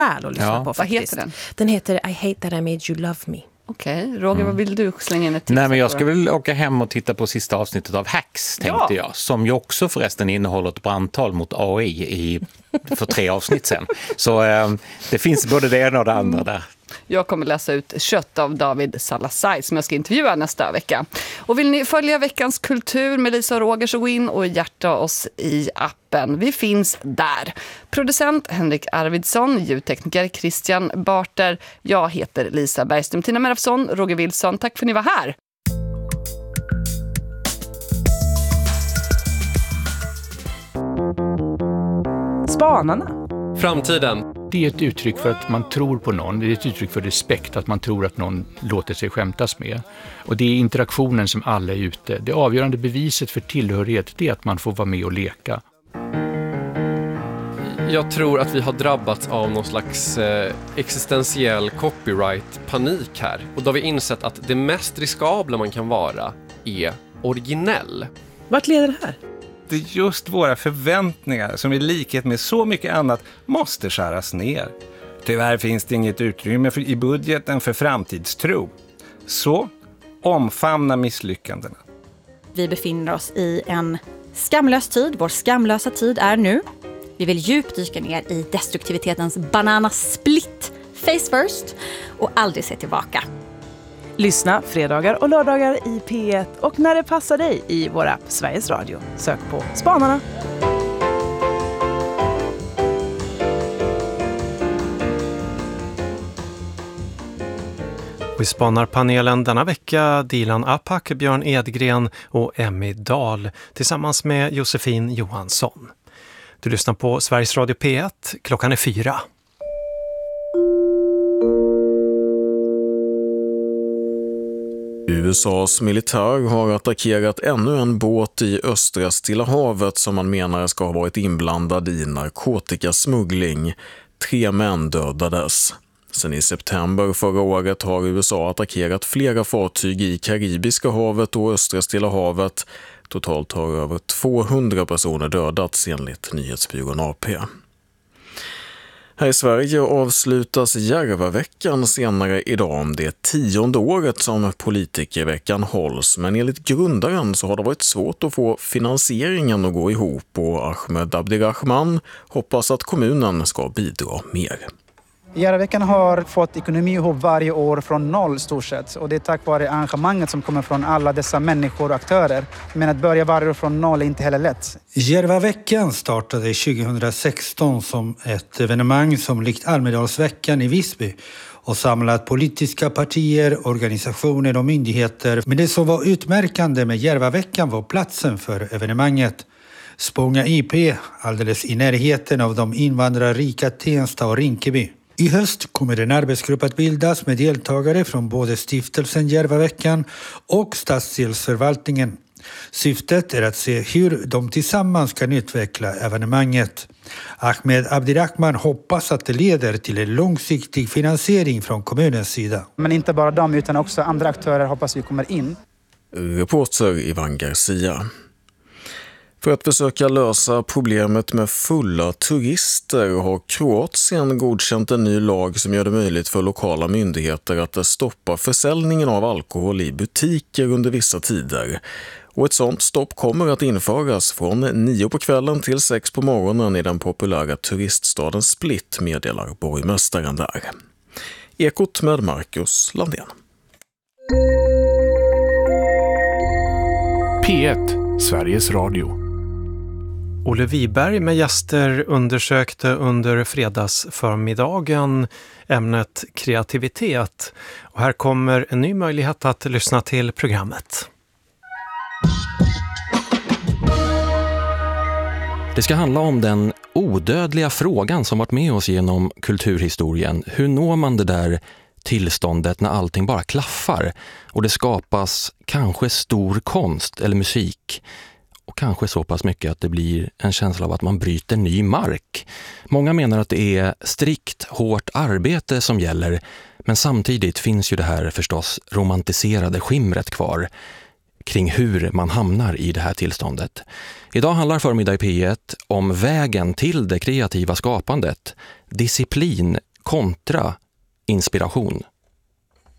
att lyssna på. Vad heter den? Den heter I Hate That I Made You Love Me. Okej, Roger, vad vill du slänga in ett tips? Nej, men jag ska väl åka hem och titta på sista avsnittet av Hacks, tänkte jag. Som ju också förresten innehåller ett brandtal mot AI för 3 avsnitt sen. Så det finns både det ena och det andra där. Jag kommer läsa ut Kött av David Salazar som jag ska intervjua nästa vecka. Och vill ni följa veckans kultur med Lisa och Roger så gå in och hjärta oss i appen. Vi finns där. Producent Henrik Arvidsson, ljudtekniker Christian Barter. Jag heter Lisa Bergström, Tina Merafsson, Roger Wilson. Tack för att ni var här. Spanarna. Framtiden. Det är ett uttryck för att man tror på någon. Det är ett uttryck för respekt, att man tror att någon låter sig skämtas med. Och det är interaktionen som alla är ute. Det avgörande beviset för tillhörighet, det är att man får vara med och leka. Jag tror att vi har drabbats av någon slags existentiell copyright-panik här. Och då har vi insett att det mest riskabla man kan vara är originell. Vart leder det här? Det är just våra förväntningar som i likhet med så mycket annat måste skäras ner. Tyvärr finns det inget utrymme i budgeten för framtidstro. Så omfamna misslyckandena. Vi befinner oss i en skamlös tid. Vår skamlösa tid är nu. Vi vill djupdyka ner i destruktivitetens bananasplit, face first, och aldrig se tillbaka. Lyssna fredagar och lördagar i P1 och när det passar dig i vår app Sveriges Radio. Sök på Spanarna. Och i Spanarpanelen denna vecka Dilan Apak, Björn Edgren och Emmy Dahl tillsammans med Josefin Johansson. Du lyssnar på Sveriges Radio P1, klockan är 4. USAs militär har attackerat ännu en båt i östra Stilla havet som man menar ska ha varit inblandad i narkotikasmuggling. 3 män dödades. Sen i september förra året har USA attackerat flera fartyg i Karibiska havet och östra Stilla havet. Totalt har över 200 personer dödats enligt nyhetsbyrån AP. Här i Sverige avslutas Järvaveckan senare idag. Det är 10:e året som politikerveckan hålls, men enligt grundaren så har det varit svårt att få finansieringen att gå ihop och Ahmed Abdirahman hoppas att kommunen ska bidra mer. Järvaveckan har fått ekonomi ihop varje år från noll stort sett och det är tack vare engagemanget som kommer från alla dessa människor och aktörer. Men att börja varje år från noll är inte heller lätt. Järvaveckan startade 2016 som ett evenemang som likt Almedalsveckan i Visby och samlat politiska partier, organisationer och myndigheter. Men det som var utmärkande med Järvaveckan var platsen för evenemanget. Spånga IP, alldeles i närheten av de invandrarrika Tensta och Rinkeby. I höst kommer en arbetsgrupp att bildas med deltagare från både stiftelsen Järvaveckan och stadsdelsförvaltningen. Syftet är att se hur de tillsammans kan utveckla evenemanget. Ahmed Abdirahman hoppas att det leder till en långsiktig finansiering från kommunens sida. Men inte bara de utan också andra aktörer hoppas vi kommer in. Reporter Ivan Garcia. För att försöka lösa problemet med fulla turister har Kroatien godkänt en ny lag som gör det möjligt för lokala myndigheter att stoppa försäljningen av alkohol i butiker under vissa tider. Och ett sådant stopp kommer att införas från 9 på kvällen till 6 på morgonen i den populära turiststaden Split, meddelar borgmästaren där. Ekot med Marcus Landén. P1, Sveriges Radio. Olle Wiberg med gäster undersökte under fredagsförmiddagen ämnet kreativitet. Och här kommer en ny möjlighet att lyssna till programmet. Det ska handla om den odödliga frågan som varit med oss genom kulturhistorien. Hur når man det där tillståndet när allting bara klaffar och det skapas kanske stor konst eller musik och kanske så pass mycket att det blir en känsla av att man bryter ny mark. Många menar att det är strikt, hårt arbete som gäller, men samtidigt finns ju det här förstås romantiserade skimret kvar kring hur man hamnar i det här tillståndet. Idag handlar Förmiddag i P1 om vägen till det kreativa skapandet, disciplin, kontra inspiration.